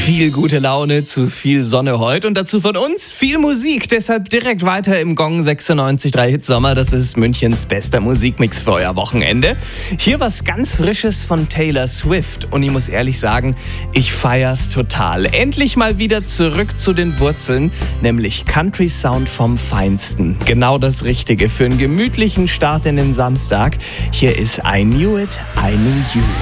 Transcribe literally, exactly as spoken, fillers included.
Viel gute Laune zu viel Sonne heute und dazu von uns viel Musik. Deshalb direkt weiter im Gong sechsundneunzig Komma drei Hit Sommer. Das ist Münchens bester Musikmix für euer Wochenende. Hier was ganz Frisches von Taylor Swift. Und ich muss ehrlich sagen, ich feier's total. Endlich mal wieder zurück zu den Wurzeln, nämlich Country Sound vom Feinsten. Genau das Richtige für einen gemütlichen Start in den Samstag. Hier ist I Knew It, I Knew You.